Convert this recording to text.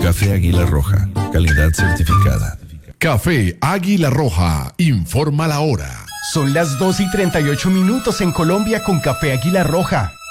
Café Águila Roja, calidad certificada. Café Águila Roja, informa la hora. Son las 2:38 en Colombia con Café Águila Roja.